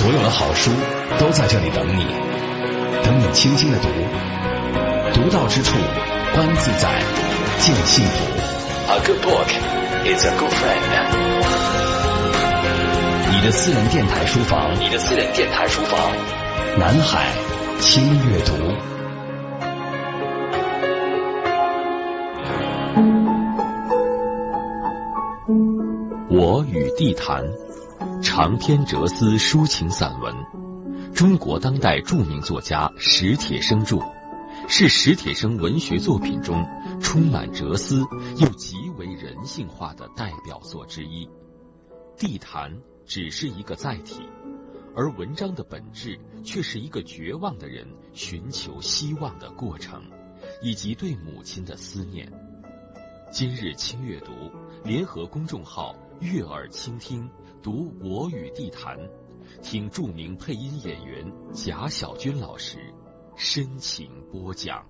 所有的好书都在这里等你，等你轻轻的读，读到之处，观自在，见幸福。A good book is a good friend。你的私人电台书房，你的私人电台书房，南海轻阅读。我与地坛，长篇哲思抒情散文，中国当代著名作家史铁生著，是史铁生文学作品中充满哲思又极为人性化的代表作之一。地坛只是一个载体，而文章的本质却是一个绝望的人寻求希望的过程，以及对母亲的思念。今日轻阅读联合公众号悦耳倾听读我与地坛，听著名配音演员贾小军老师深情播讲。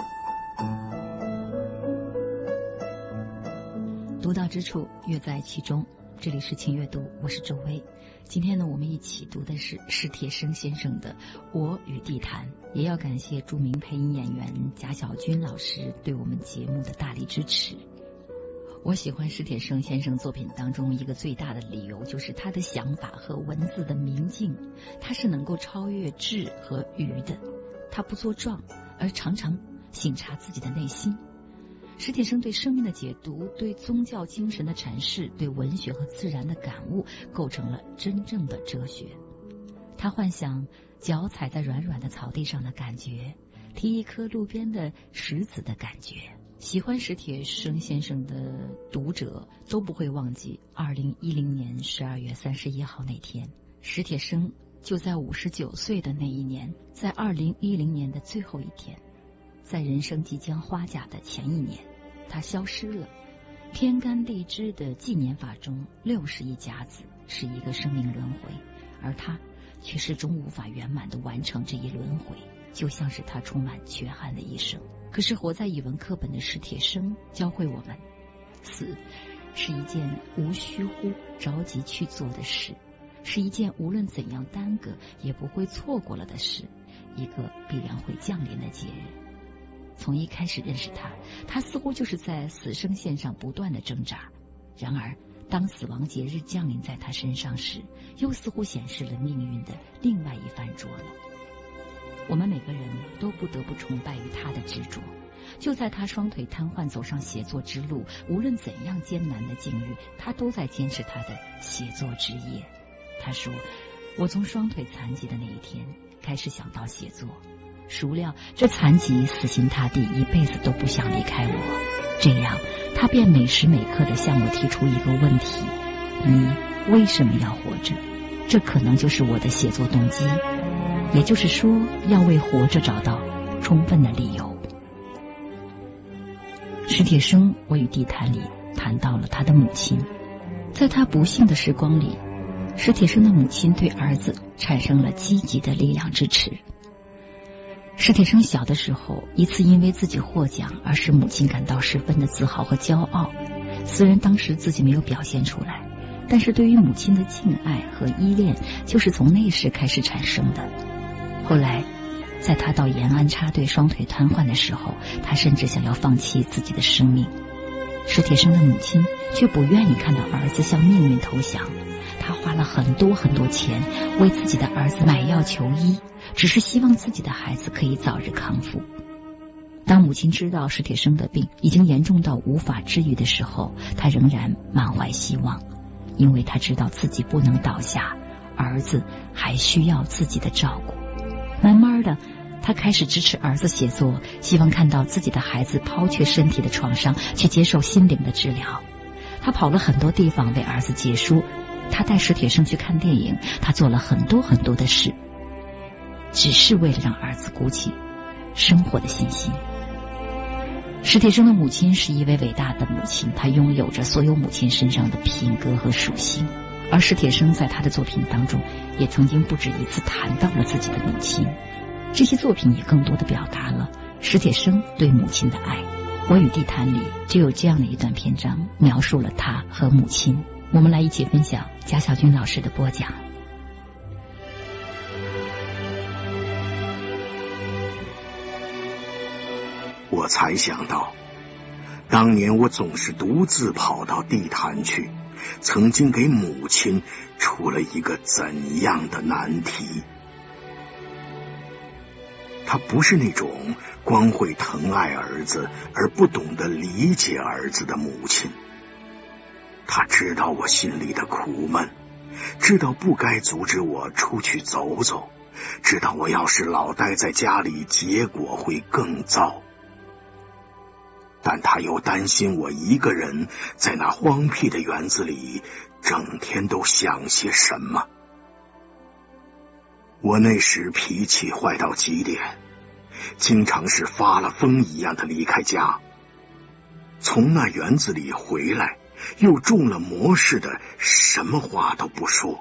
读到之处，乐在其中。这里是轻阅读，我是周薇。今天呢，我们一起读的是史铁生先生的《我与地坛》，也要感谢著名配音演员贾小军老师对我们节目的大力支持。我喜欢史铁生先生作品当中一个最大的理由，就是他的想法和文字的明净，他是能够超越智和愚的，他不作状，而常常省察自己的内心。史铁生对生命的解读，对宗教精神的阐释，对文学和自然的感悟，构成了真正的哲学。他幻想脚踩在软软的草地上的感觉，提一颗路边的石子的感觉。喜欢史铁生先生的读者都不会忘记2010年12月31号那天，史铁生就在59岁的那一年，在2010年的最后一天，在人生即将花甲的前一年，他消失了。天干地支的纪年法中，61甲子是一个生命轮回，而他却始终无法圆满地完成这一轮回，就像是他充满缺憾的一生。可是活在语文课本的史铁生教会我们，死是一件无需乎着急去做的事，是一件无论怎样耽搁也不会错过了的事，一个必然会降临的节日。从一开始认识他似乎就是在死生线上不断的挣扎，然而当死亡节日降临在他身上时，又似乎显示了命运的另外一番着落。我们每个人都不得不崇拜于他的执着。就在他双腿瘫痪走上写作之路，无论怎样艰难的境遇，他都在坚持他的写作之业。他说，我从双腿残疾的那一天开始想到写作，孰料这残疾死心塌地，一辈子都不想离开我。这样他便每时每刻地向我提出一个问题，你为什么要活着？这可能就是我的写作动机，也就是说，要为活着找到充分的理由。史铁生《我与地坛》里谈到了他的母亲，在他不幸的时光里，史铁生的母亲对儿子产生了积极的力量支持。史铁生小的时候，一次因为自己获奖而使母亲感到十分的自豪和骄傲，虽然当时自己没有表现出来，但是对于母亲的敬爱和依恋就是从那时开始产生的。后来在他到延安插队双腿瘫痪的时候，他甚至想要放弃自己的生命。史铁生的母亲却不愿意看到儿子向命运投降，他花了很多钱为自己的儿子买药求医，只是希望自己的孩子可以早日康复。当母亲知道史铁生的病已经严重到无法治愈的时候，他仍然满怀希望，因为他知道自己不能倒下，儿子还需要自己的照顾。慢慢的，他开始支持儿子写作，希望看到自己的孩子抛却身体的创伤，去接受心灵的治疗。他跑了很多地方为儿子解书，他带史铁生去看电影，他做了很多的事，只是为了让儿子鼓起生活的信心。史铁生的母亲是一位伟大的母亲，她拥有着所有母亲身上的品格和属性，而史铁生在他的作品当中也曾经不止一次谈到了自己的母亲。这些作品也更多的表达了史铁生对母亲的爱。我与地坛里就有这样的一段篇章，描述了他和母亲。我们来一起分享贾小军老师的播讲。 我才想到，当年我总是独自跑到地坛去，曾经给母亲出了一个怎样的难题。她不是那种光会疼爱儿子而不懂得理解儿子的母亲，她知道我心里的苦闷，知道不该阻止我出去走走，知道我要是老待在家里，结果会更糟。但他又担心我一个人在那荒僻的园子里整天都想些什么。我那时脾气坏到极点，经常是发了疯一样的离开家，从那园子里回来又中了魔似的，什么话都不说。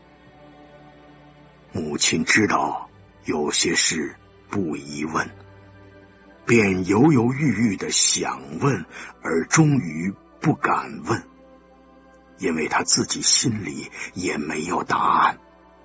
母亲知道有些事不宜问，便犹犹豫豫的想问，而终于不敢问，因为他自己心里也没有答案。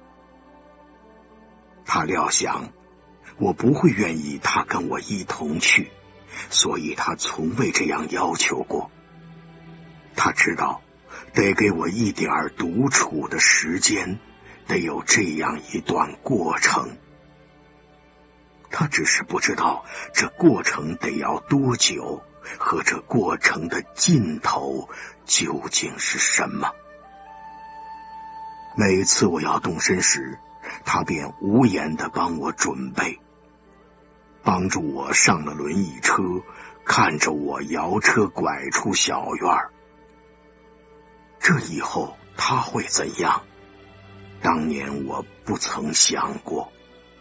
他料想我不会愿意他跟我一同去，所以他从未这样要求过。他知道得给我一点独处的时间，得有这样一段过程。他只是不知道这过程得要多久，和这过程的尽头究竟是什么。每次我要动身时，他便无言地帮我准备，帮助我上了轮椅车，看着我摇车拐出小院儿。这以后他会怎样？当年我不曾想过。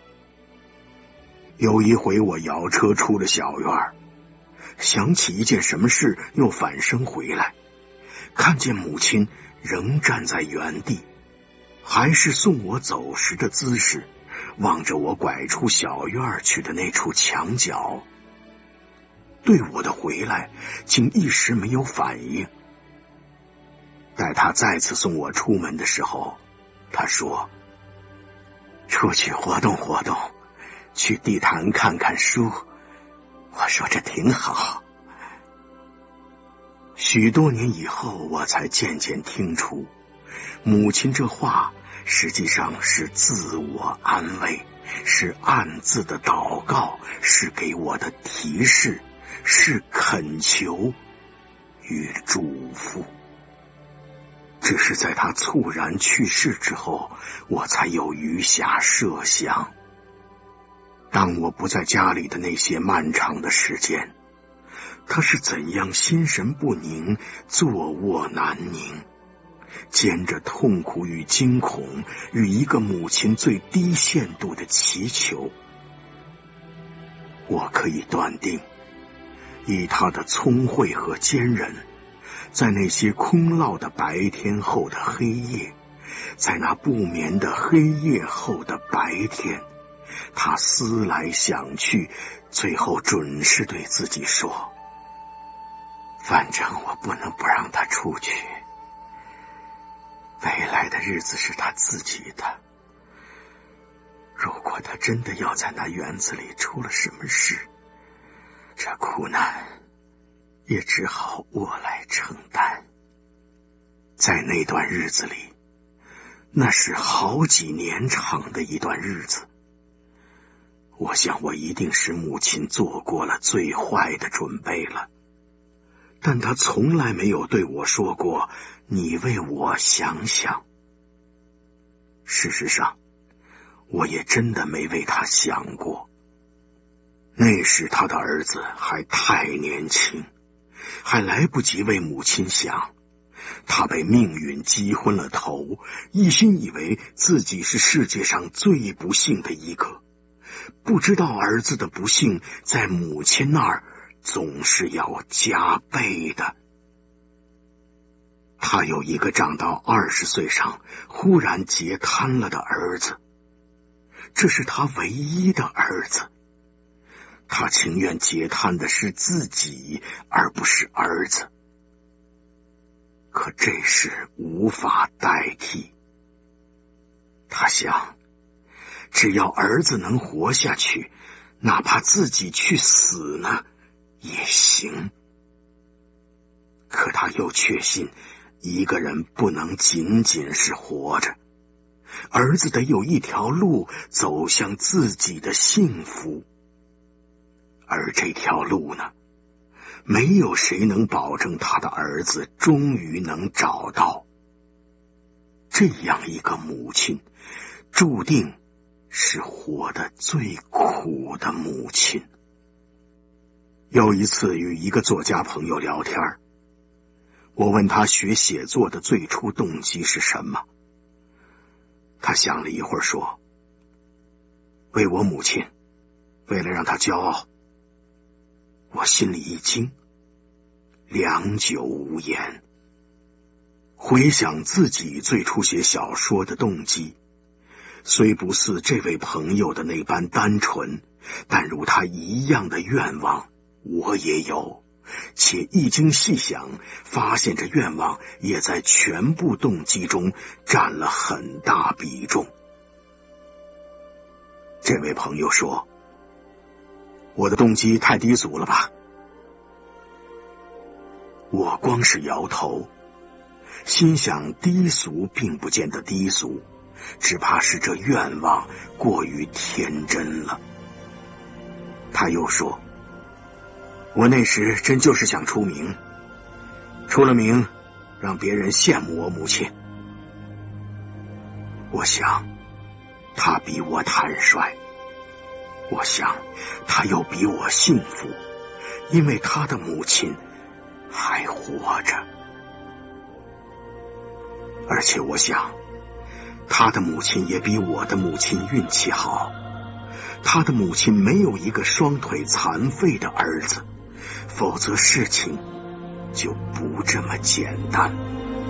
有一回我摇车出了小院，想起一件什么事，又返身回来，看见母亲仍站在原地，还是送我走时的姿势，望着我拐出小院去的那处墙角，对我的回来竟一时没有反应。待他再次送我出门的时候，他说：“出去活动活动，去地坛看看书。”我说这挺好。许多年以后，我才渐渐听出，母亲这话实际上是自我安慰，是暗自的祷告，是给我的提示，是恳求与祝福。只是在他猝然去世之后，我才有余暇设想。当我不在家里的那些漫长的时间，他是怎样心神不宁，坐卧难宁，兼着痛苦与惊恐，与一个母亲最低限度的祈求。我可以断定，以他的聪慧和坚韧，在那些空落的白天后的黑夜，在那不眠的黑夜后的白天，他思来想去，最后准是对自己说：反正我不能不让他出去，未来的日子是他自己的。如果他真的要在那园子里出了什么事，这苦难也只好我来承担。在那段日子里，那是好几年长的一段日子，我想我一定是母亲做过了最坏的准备了，但她从来没有对我说过你为我想想。事实上，我也真的没为她想过。那时他的儿子还太年轻，还来不及为母亲想，他被命运击昏了头，一心以为自己是世界上最不幸的一个，不知道儿子的不幸在母亲那儿总是要加倍的。他有一个长到20岁上忽然截瘫了的儿子，这是他唯一的儿子。他情愿截瘫的是自己，而不是儿子。可这事无法代替。他想，只要儿子能活下去，哪怕自己去死呢， 也行。可他又确信，一个人不能仅仅是活着，儿子得有一条路走向自己的幸福。而这条路呢，没有谁能保证他的儿子终于能找到。这样一个母亲，注定是活得最苦的母亲。有一次与一个作家朋友聊天，我问他学写作的最初动机是什么。他想了一会儿说，为我母亲，为了让她骄傲。我心里一惊，良久无言。回想自己最初写小说的动机，虽不似这位朋友的那般单纯，但如他一样的愿望我也有，且一经细想，发现这愿望也在全部动机中占了很大比重。这位朋友说，我的动机太低俗了吧？我光是摇头，心想低俗并不见得低俗，只怕是这愿望过于天真了。他又说，我那时真就是想出名，出了名让别人羡慕我母亲。我想他比我坦率，我想他又比我幸福，因为他的母亲还活着。而且我想他的母亲也比我的母亲运气好，他的母亲没有一个双腿残废的儿子，否则事情就不这么简单。